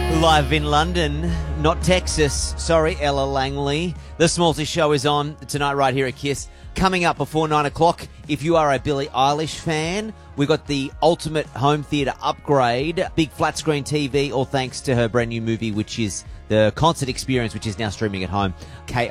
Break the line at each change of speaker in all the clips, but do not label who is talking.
Live in London, not Texas. Sorry, Ella Langley. The Smallsy Show is on tonight right here at KISS. Coming up before 9 o'clock, if you are a Billie Eilish fan, we got the ultimate home theatre upgrade. Big flat screen TV, all thanks to her brand new movie, which is the concert experience, which is now streaming at home.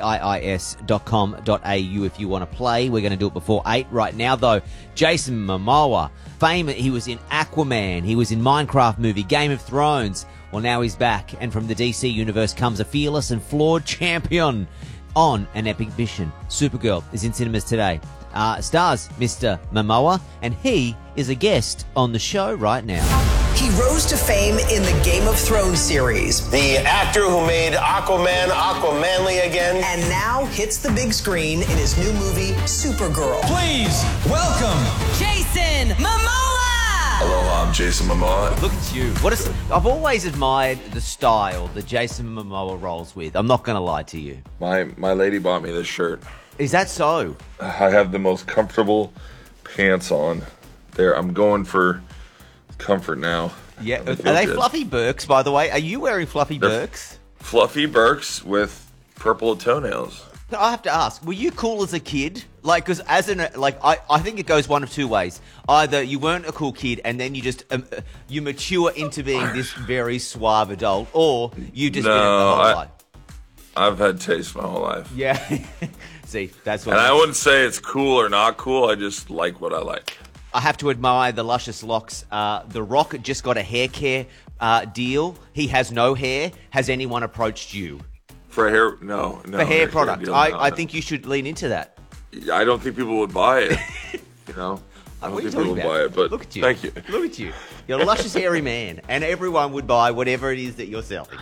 KIIS.com.au if you want to play. We're going to do it before 8. Right now, though, Jason Momoa, famous, he was in Aquaman, he was in Minecraft movie, Game of Thrones. Well, now he's back, and from the DC universe comes a fearless and flawed champion on an epic mission. Supergirl is in cinemas today. Stars Mr. Momoa, and he is a guest on the show right now.
He rose to fame in the Game of Thrones series.
The actor who made Aquaman Aquamanly again.
And now hits the big screen in his new movie, Supergirl.
Please welcome
Jason Momoa!
Hello, I'm Jason Momoa.
Look at you. I've always admired the style that Jason Momoa rolls with. I'm not going to lie to you.
My lady bought me this shirt.
Is that so?
I have the most comfortable pants on. There, I'm going for comfort now.
Yeah. Are they
good.
fluffy Birks, by the way? Are you wearing fluffy Birks?
Fluffy Birks with purple toenails.
I have to ask, were you cool as a kid? Like, because I think it goes one of two ways. Either you weren't a cool kid and then you just, you mature into being this very suave adult, or you just been it the whole life.
I've had taste my whole life.
Yeah. See, that's what
And I wouldn't say it's cool or not cool. I just like what I like.
I have to admire the luscious locks. The Rock just got a hair care deal. He has no hair. Has anyone approached you?
For hair, no.
For hair product. I
no.
think you should lean into that.
I don't think people would buy it. You know? I don't think people would buy it, but
look at you.
Thank you.
Look at you. You're a luscious, hairy man, and everyone would buy whatever it is that you're selling.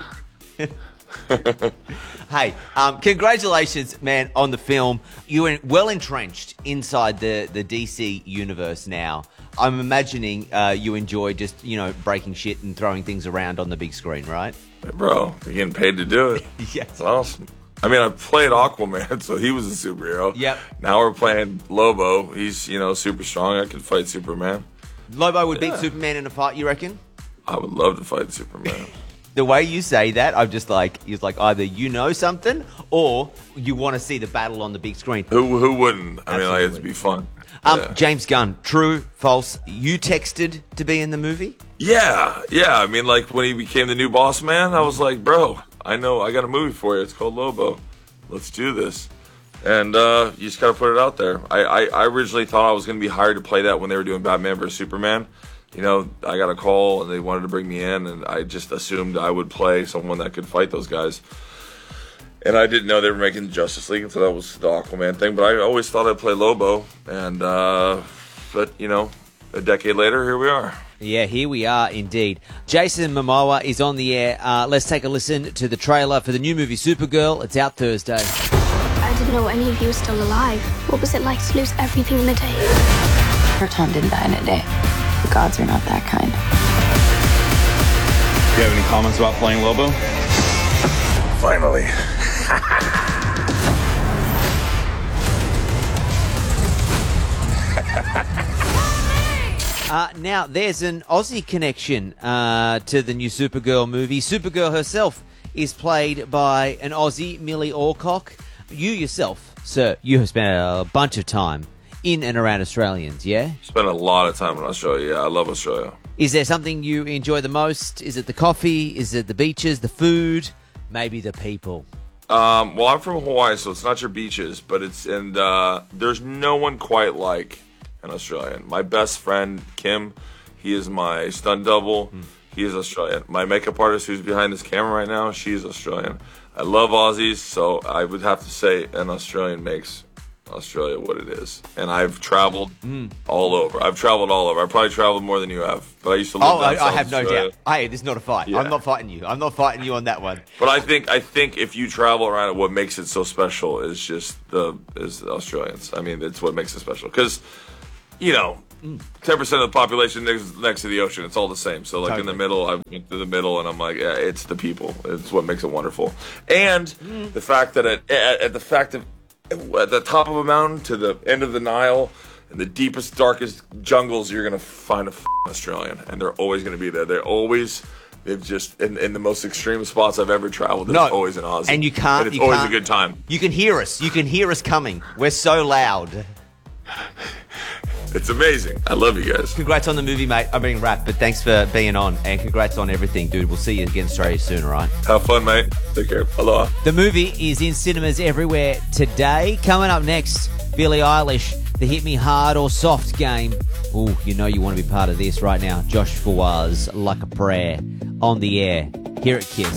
Hey, congratulations, man, on the film. You're well entrenched inside the DC universe now. I'm imagining you enjoy just, breaking shit and throwing things around on the big screen, right?
Bro, you're getting paid to do it.
Yes.
It's awesome. I mean, I played Aquaman, so he was a superhero.
Yep.
Now we're playing Lobo. He's, super strong. I could fight Superman.
Lobo would beat Superman in a fight, you reckon?
I would love to fight Superman.
The way you say that, I'm just like, it's like either you know something or you want to see the battle on the big screen.
Who wouldn't? I mean,
Absolutely.
it'd be fun.
James Gunn, true, false? You texted to be in the movie?
Yeah. I mean, like, when he became the new boss man, I was like, bro, I know I got a movie for you. It's called Lobo. Let's do this. And you just got to put it out there. I originally thought I was going to be hired to play that when they were doing Batman vs. Superman. I got a call, and they wanted to bring me in, and I just assumed I would play someone that could fight those guys. And I didn't know they were making Justice League, so that was the Aquaman thing. But I always thought I'd play Lobo, and but a decade later, here we are.
Yeah, here we are indeed. Jason Momoa is on the air. Let's take a listen to the trailer for the new movie Supergirl. It's out Thursday.
I didn't know any of you were still alive. What was it like to lose everything in a day?
Krypton didn't die in a day. The gods are not that kind.
Do you have any comments about playing Lobo?
Finally.
Now, there's an Aussie connection to the new Supergirl movie. Supergirl herself is played by an Aussie, Millie Alcock. You yourself, sir, you have spent a bunch of time in and around Australians, yeah?
Spent a lot of time in Australia. Yeah, I love Australia.
Is there something you enjoy the most? Is it the coffee? Is it the beaches, the food? Maybe the people?
Well, I'm from Hawaii, so it's not your beaches, but there's no one quite like an Australian. My best friend, Kim, he is my stunt double. He is Australian. My makeup artist who's behind this camera right now, she's Australian. I love Aussies, so I would have to say an Australian makes Australia what it is. And I've traveled all over. I've probably traveled more than you have. But I used to live down South
I have no
Australia.
doubt. Hey, this is not a fight.
Yeah.
I'm not fighting you. I'm not fighting you on that one.
But I think if you travel around it, what makes it so special is just the Australians. I mean, it's what makes it special. Because, 10% of the population next to the ocean, it's all the same. So, like,
Totally.
in the middle, I went to the middle, and I'm like, yeah, it's the people. It's what makes it wonderful. And the fact that at the top of a mountain to the end of the Nile, in the deepest, darkest jungles, you're going to find a Australian. And they're always going to be there. They They've just in the most extreme spots I've ever traveled. It's always in Aussie,
and you can't.
And it's always a good time.
You can hear us. You can hear us coming. We're so loud.
It's amazing. I love you guys.
Congrats on the movie, mate. I'm being wrapped, but thanks for being on, and congrats on everything, dude. We'll see you again in Australia soon, all right?
Have fun, mate. Take care. Aloha.
The movie is in cinemas everywhere today. Coming up next, Billie Eilish, the Hit Me Hard or Soft game. Oh, you know you want to be part of this right now. Josh Fawaz, Like a Prayer, on the air, here at KISS.